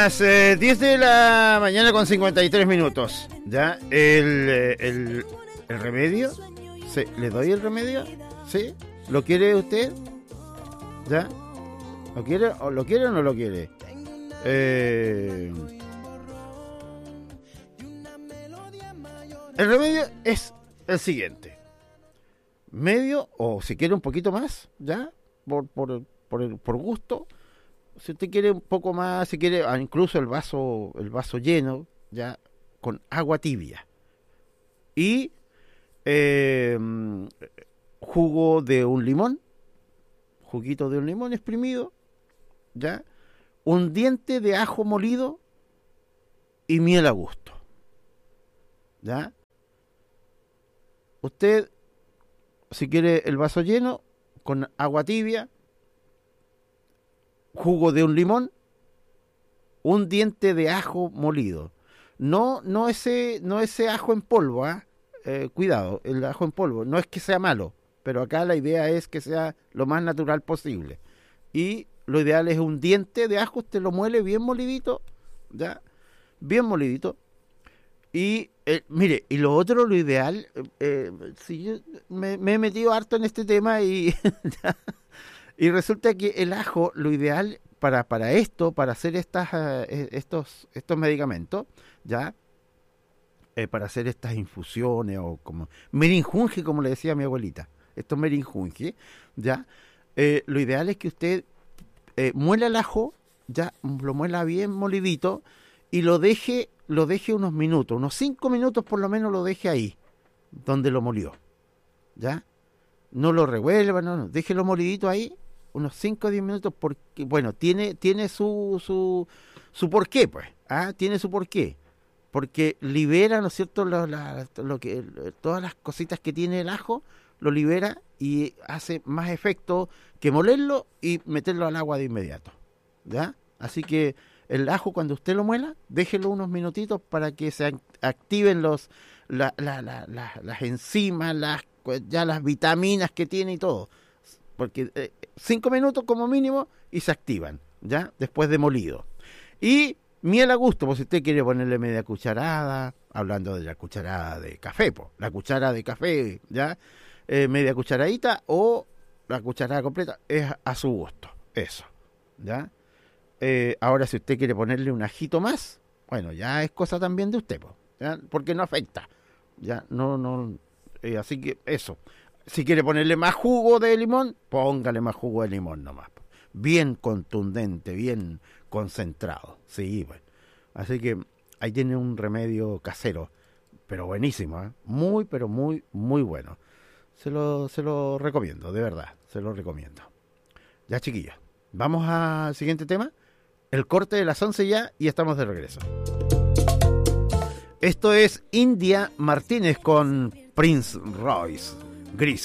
Las 10 de la mañana con 53 minutos. ¿Ya? El remedio. ¿Sí? ¿Le doy el remedio? ¿Sí? ¿Lo quiere usted? ¿Ya? ¿Lo quiere o no lo quiere? El remedio es el siguiente. Medio, o si quiere un poquito más, ¿ya? Por gusto. Si usted quiere un poco más, si quiere incluso el vaso lleno, ya, con agua tibia. Y jugo de un limón, juguito de un limón exprimido, ya, un diente de ajo molido y miel a gusto. ¿Ya? Usted, si quiere el vaso lleno, con agua tibia, jugo de un limón, un diente de ajo molido. No ese ajo en polvo, cuidado, el ajo en polvo. No es que sea malo, pero acá la idea es que sea lo más natural posible. Y lo ideal es un diente de ajo, usted lo muele bien molidito, ¿ya? Bien molidito. Y mire, y lo otro, lo ideal, si yo me he metido harto en este tema y y resulta que el ajo, lo ideal para esto, para hacer estos medicamentos, ya, para hacer estas infusiones o como merinjunje, como le decía mi abuelita, estos merinjunje, ya, lo ideal es que usted muela el ajo, ya, lo muela bien molidito y lo deje unos minutos, unos 5 minutos por lo menos lo deje ahí, donde lo molió, ¿ya? No lo revuelva, no, déjelo molidito ahí, unos 5 o 10 minutos, porque, bueno, tiene su porqué, pues, tiene su porqué, porque libera, ¿no es cierto?, todas las cositas que tiene el ajo, lo libera y hace más efecto que molerlo y meterlo al agua de inmediato, ¿ya? Así que el ajo, cuando usted lo muela, déjelo unos minutitos para que se activen las enzimas, las vitaminas que tiene y todo. Porque 5 minutos como mínimo y se activan, ¿ya? Después de molido. Y miel a gusto, pues si usted quiere ponerle media cucharada, hablando de la cucharada de café, pues, la cuchara de café, ¿ya? Media cucharadita o la cucharada completa, es a su gusto, eso, ¿ya? Ahora, si usted quiere ponerle un ajito más, bueno, ya es cosa también de usted, ¿ya? Porque no afecta, ya, así que eso. Si quiere ponerle más jugo de limón, póngale más jugo de limón nomás, bien contundente, bien concentrado, sí, bueno. Así que ahí tiene un remedio casero, pero buenísimo, muy, pero muy, muy bueno. Se lo recomiendo, de verdad, se lo recomiendo. Ya, chiquillos, vamos al siguiente tema. El corte de las 11 ya y estamos de regreso. Esto es India Martínez con Prince Royce, Gris.